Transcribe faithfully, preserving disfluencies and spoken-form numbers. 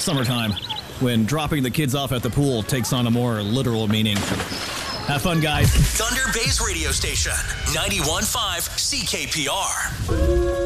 summertime, when dropping the kids off at the pool takes on a more literal meaning. Have fun, guys. Thunder Bay's radio station, ninety-one point five C K P R.